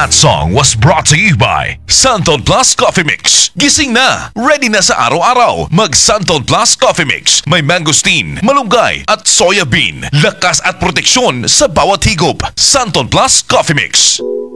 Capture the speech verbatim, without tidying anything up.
That song was brought to you by Santon Plus Coffee Mix. Gising na! Ready na sa araw-araw. Mag Santon Plus Coffee Mix. May mangosteen, malunggay at soya bean. Lakas at proteksyon sa bawat higop. Santon Plus Coffee Mix.